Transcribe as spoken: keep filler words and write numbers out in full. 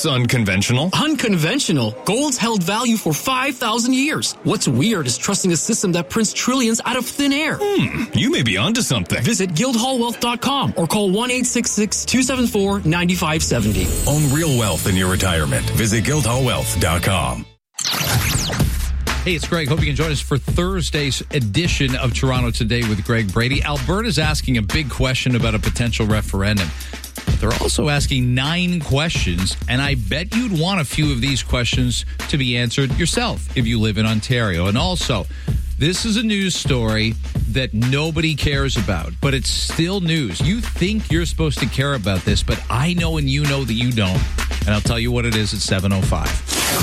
That's unconventional. Unconventional? Gold's held value for five thousand years. What's weird is trusting a system that prints trillions out of thin air. Hmm, you may be onto something. Visit guildhall wealth dot com or call one eight six six, two seven four, nine five seven zero. Own real wealth in your retirement. Visit guildhall wealth dot com. Hey, it's Greg. Hope you can join us for Thursday's edition of Toronto Today with Greg Brady. Alberta's asking a big question about a potential referendum. But they're also asking nine questions, and I bet you'd want a few of these questions to be answered yourself if you live in Ontario. And also, this is a news story that nobody cares about, but it's still news. You think you're supposed to care about this, but I know and you know that you don't. And I'll tell you what it is at seven oh five.